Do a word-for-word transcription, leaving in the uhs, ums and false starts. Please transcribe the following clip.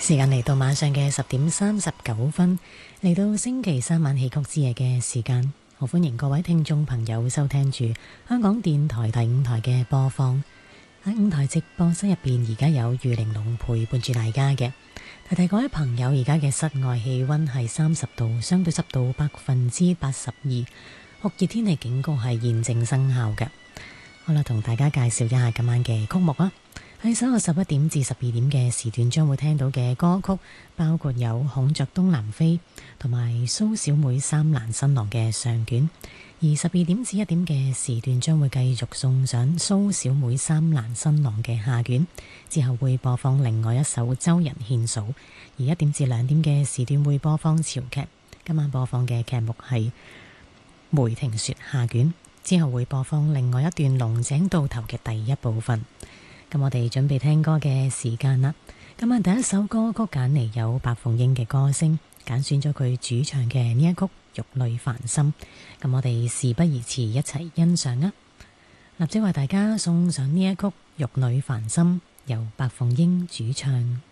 時間嚟到晚上嘅十點三十九分，嚟到星期三晚戲曲之夜嘅時間，好歡迎各位聽眾朋友收聽住香港電台第五台嘅播放。喺五台直播室入邊，而家有余玲瓏陪伴住大家嘅。提提各位朋友，而家嘅室外氣溫係三十度，相對濕度百分之八十二，酷熱天氣警告係現正生效嘅。好啦，同大家介紹一下今晚嘅曲目啊。喺稍後十一點至十二點嘅時段，將會聽到嘅歌曲包括有《孔雀東南飛》同埋蘇小妹三蘭新郎嘅上卷。而十二點至一點嘅時段，將會繼續送上蘇小妹三蘭新郎嘅下卷，之後會播放另外一首周人獻數。而一點至兩點嘅時段會播放潮劇，今晚播放嘅劇目係梅亭說下卷，之後會播放另外一段龍井渡頭嘅第一部分。咁我哋準備聽歌嘅時間啦。今晚第一首歌曲揀嚟有白鳳英嘅歌聲，揀選咗佢主唱嘅呢一曲《玉女凡心》。咁我哋事不宜遲，一齊欣賞啊！立即為大家送上呢一曲《玉女凡心》，由白鳳英主唱。